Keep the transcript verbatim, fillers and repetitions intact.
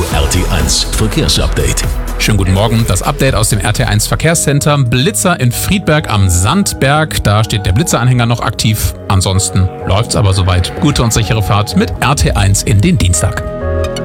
R T eins Verkehrsupdate. Schönen guten Morgen, das Update aus dem R T eins Verkehrscenter. Blitzer in Friedberg am Sandberg, da steht der Blitzeranhänger noch aktiv. Ansonsten läuft's aber soweit. Gute und sichere Fahrt mit R T eins in den Dienstag.